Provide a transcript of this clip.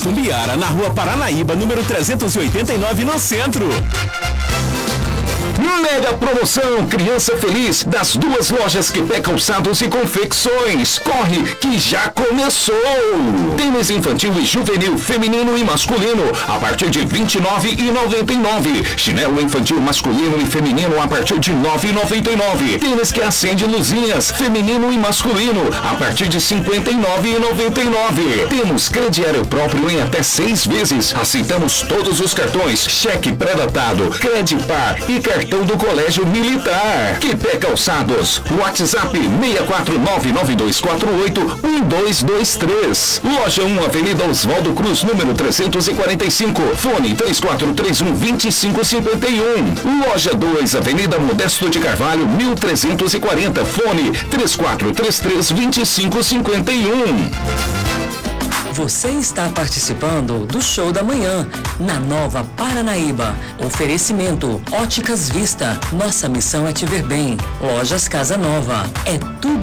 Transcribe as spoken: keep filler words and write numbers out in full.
Itumbiara, na Rua Paranaíba, número trezentos e oitenta e nove, no centro. Mega promoção Criança Feliz das duas lojas Quipé Calçados e Confecções. Corre que já começou! Tênis infantil e juvenil, feminino e masculino a partir de vinte e nove reais e noventa e nove centavos. Chinelo infantil masculino e feminino a partir de nove reais e noventa e nove centavos. Tênis que acende luzinhas, feminino e masculino a partir de cinquenta e nove reais e noventa e nove centavos. Temos crediário próprio em até seis vezes. Aceitamos todos os cartões, cheque pré-datado, Credipar e cartão do Colégio Militar. Quipé Calçados, WhatsApp seis quatro nove nove dois quatro oito um dois dois três. Loja um, Avenida Oswaldo Cruz, número trezentos e quarenta e cinco. Fone três quatro três um, dois cinco cinco um. Loja dois, Avenida Modesto de Carvalho, mil trezentos e quarenta. Fone três quatro três três, dois cinco cinco um. Você está participando do Show da Manhã, na Nova Paranaíba. Oferecimento Óticas Vista. Nossa missão é te ver bem. Lojas Casa Nova. É tudo